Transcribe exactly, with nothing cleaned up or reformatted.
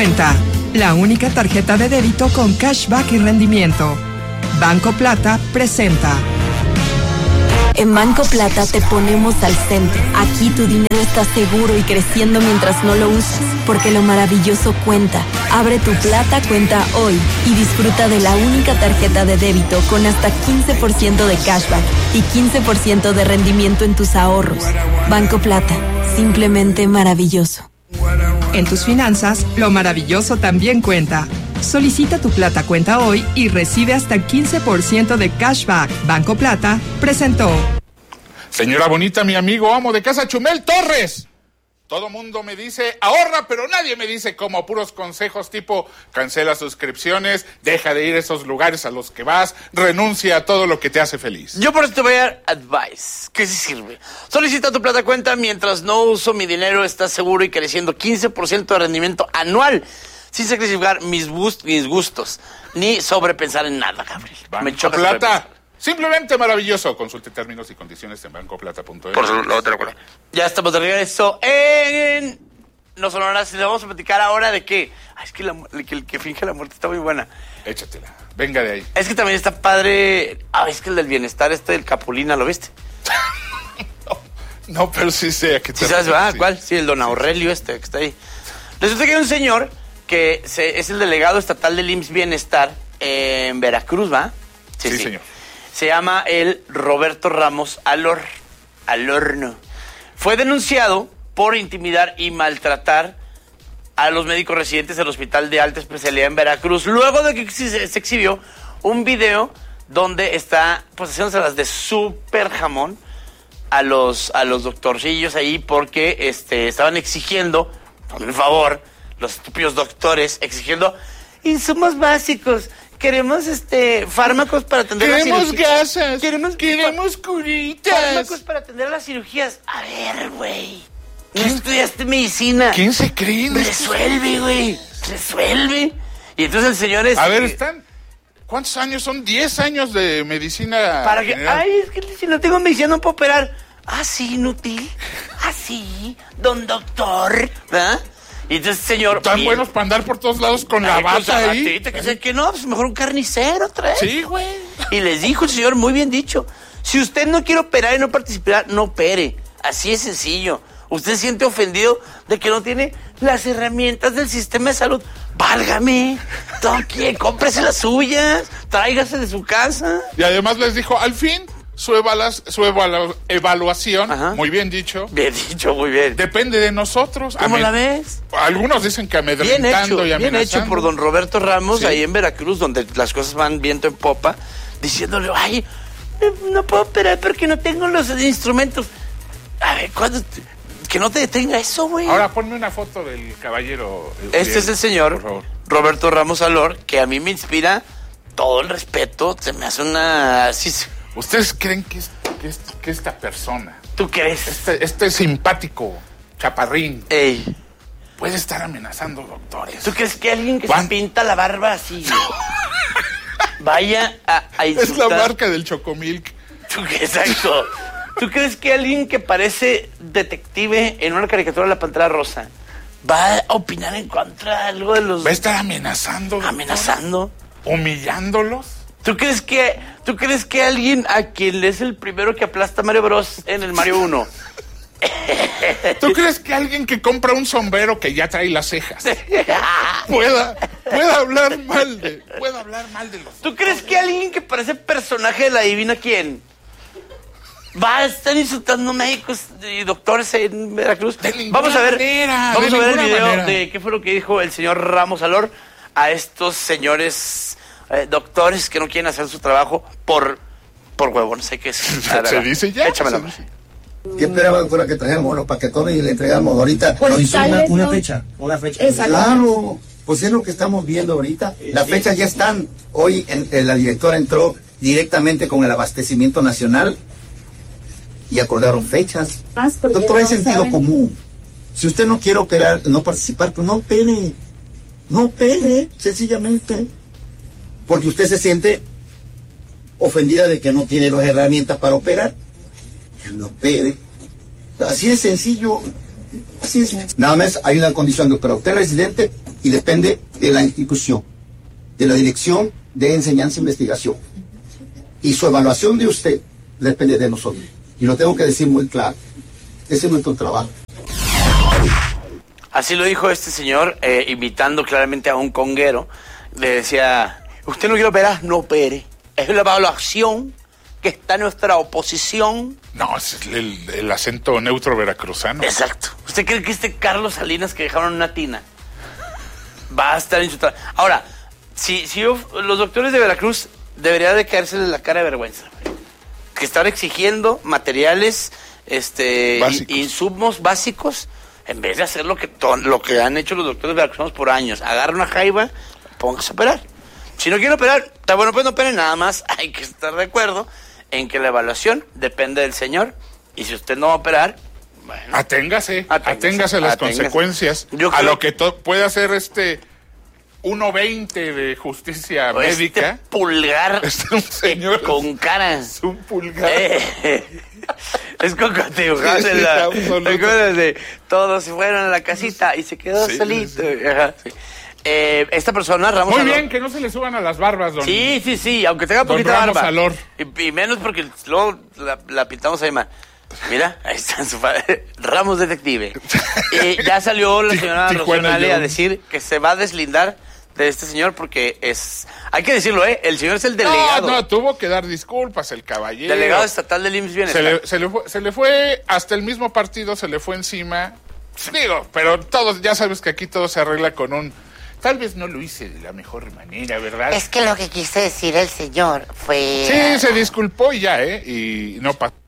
Cuenta, la única tarjeta de débito con cashback y rendimiento. Banco Plata presenta. En Banco Plata te ponemos al centro. Aquí tu dinero está seguro y creciendo mientras no lo usas, porque lo maravilloso cuenta. Abre tu Plata cuenta hoy y disfruta de la única tarjeta de débito con hasta quince por ciento de cashback y quince por ciento de rendimiento en tus ahorros. Banco Plata, simplemente maravilloso. En tus finanzas, lo maravilloso también cuenta. Solicita tu Plata cuenta hoy y recibe hasta quince por ciento de cashback. Banco Plata presentó. Señora bonita, mi amigo amo de casa, Chumel Torres. Todo mundo me dice, ahorra, pero nadie me dice como puros consejos tipo, cancela suscripciones, deja de ir a esos lugares a los que vas, renuncia a todo lo que te hace feliz. Yo por eso te voy a dar advice, que sí sirve. Solicita tu Plata cuenta mientras no uso mi dinero, estás seguro y creciendo quince por ciento de rendimiento anual, sin sacrificar mis, bust, mis gustos, ni sobrepensar en nada, Gabriel. Banco Me choca Plata, simplemente maravilloso. Consulte términos y condiciones en banco plata punto es. Por eso lo te recuerdo. Ya estamos de regreso en No Sonoras y le vamos a platicar ahora de qué. Ay, es que, la, que el que finge la muerte está muy buena. Échatela, venga de ahí. Es que también está padre. Ah, es que el del bienestar, este del Capulina, ¿lo viste? no, no, pero sí sé a qué te ¿Sí sabes, refieres, ah, sí. cuál? Sí, el don Aurelio sí. este que está ahí. Resulta que hay un señor que se, es el delegado estatal del I M S S Bienestar en Veracruz, ¿va? Sí, sí, señor. Se llama el Roberto Ramos Alor, Alorno. Fue denunciado por intimidar y maltratar a los médicos residentes del Hospital de Alta Especialidad en Veracruz, luego de que se, se exhibió un video donde está pues haciéndose las de súper jamón a los, a los doctorcillos ahí porque este, estaban exigiendo, por favor, los estúpidos doctores exigiendo insumos básicos. Queremos este fármacos para atender Queremos las cirugías. gasas. Queremos Queremos curitas. Fármacos para atender las cirugías. A ver, güey. No estudiaste medicina. ¿Quién se cree en esto? Resuelve, güey. Resuelve. Y entonces el señor es... A ver, están... ¿Cuántos años son? ¿Diez años de medicina Para que... general? Ay, es que si no tengo medicina no puedo operar. Ah, sí, inútil. Ah, sí, don doctor. ¿Verdad? Y entonces, señor... Tan bien, buenos para andar por todos lados con la ay, con bata ahí. zapatita, que sé que no, pues mejor un carnicero trae. Sí, güey. Y les dijo el señor, muy bien dicho, si usted no quiere operar y no participar, no opere. Así es sencillo. Usted se siente ofendido de que no tiene las herramientas del sistema de salud. Válgame, toque, cómprese las suyas, tráigase de su casa. Y además les dijo, al fin, su, evalas, su evalu- evaluación, Ajá. muy bien dicho, Bien dicho, muy bien. depende de nosotros. ¿Cómo Amed- la ves? Algunos dicen que Bien amedrentando hecho, y bien amenazando. hecho por don Roberto Ramos, Sí. ahí en Veracruz, donde las cosas van viento en popa, diciéndole, ay, no, no puedo operar porque no tengo los instrumentos. A ver, ¿cuándo? Te, que no te detenga eso, güey. Ahora ponme una foto del caballero. Este Uriel, es el señor por favor. Roberto Ramos Alor, que a mí me inspira todo el respeto, se me hace una... así se- ¿Ustedes creen que, es- que, es- que esta persona, ¿Tú crees? este, este simpático chaparrín, Ey, puede estar amenazando doctores? ¿tú crees que alguien que Juan. se pinta la barba así vaya a, a Es insultar? la marca del Chocomilk. ¿Tú qué? Exacto. ¿Tú crees que alguien que parece detective en una caricatura de la Pantera Rosa va a opinar en contra de algo de los... ¿Va a estar amenazando? doctor? amenazando? ¿Humillándolos? ¿Tú crees que tú crees que alguien a quien es el primero que aplasta a Mario Bros en el Mario uno ¿Tú crees que alguien que compra un sombrero que ya trae las cejas pueda, pueda hablar mal de pueda hablar mal de los... ¿Tú crees que alguien que parece personaje de la Divina quién va a estar insultando médicos y doctores en Veracruz? De ninguna Vamos a ver, manera, vamos de a ver el ninguna video manera. de qué fue lo que dijo el señor Ramos Alor a estos señores eh, doctores que no quieren hacer su trabajo por por huevones. Hay que Se dice ya. Échamela. se dice. ¿Qué esperaba fuera que trajéramos los paquetones y le entregamos ahorita? Pues Nos hizo tal una, vez una no. fecha. Una fecha. Exacto. Claro, pues es lo que estamos viendo ahorita. Las fechas ya están. Hoy en, en la directora entró directamente con el abastecimiento nacional y acordaron fechas. Más porque Doctor, hay no sentido saben. común. Si usted no quiere operar, no participar, pues no opere. No opere, sencillamente. Porque usted se siente ofendida de que no tiene las herramientas para operar. No opere. Así es sencillo. Así es. Nada más hay una condición, doctora. Usted es residente, y depende de la institución, de la Dirección de Enseñanza e Investigación. Y su evaluación de usted depende de nosotros. Y lo tengo que decir muy claro. Ese es nuestro trabajo. Así lo dijo este señor, eh, invitando claramente a un conguero. Le decía, usted no quiere operar, no opere. Es la evaluación que está en nuestra oposición. No, es el, el acento neutro veracruzano. Exacto. ¿Usted cree que este Carlos Salinas que dejaron una tina va a estar en su trabajo? Ahora, si, si yo, los doctores de Veracruz debería de caérseles la cara de vergüenza. Que están exigiendo materiales, este, básicos. insumos básicos, en vez de hacer lo que, to, lo que han hecho los doctores veracruzanos por años. Agarra una jaiba, póngase a operar. Si no quiere operar, está bueno, pues no opere, nada más hay que estar de acuerdo en que la evaluación depende del señor, y si usted no va a operar, bueno... Aténgase, aténgase, aténgase a las aténgase. consecuencias, Yo a lo que to- puede hacer este uno veinte de justicia o médica. Este pulgar es un señor con cara. Es un pulgar. Eh, es como cuando te dibujabas en la... De, todos se fueron a la casita y se quedó sí, solito. Sí. Ajá, sí. Eh, esta persona, Ramos Muy Alor. bien, que no se le suban a las barbas, don. Sí, sí, sí, aunque tenga poquita Ramos barba. Alor. Y, y menos porque luego la, la pintamos ahí mal. Mira, ahí está su padre, Ramos Detective. Y ya salió la señora Rosanale a decir que se va a deslindar de este señor porque es... Hay que decirlo, ¿eh? El señor es el delegado. No, no, tuvo que dar disculpas el caballero. Delegado estatal del I M S S Bienestar. Se le, se le fue, se le fue, hasta el mismo partido se le fue encima. Digo, pero todos, ya sabes que aquí todo se arregla con un... Tal vez no lo hice de la mejor manera, ¿verdad? Es que lo que quiso decir el señor fue... Sí, se disculpó y ya, ¿eh? Y no pasó.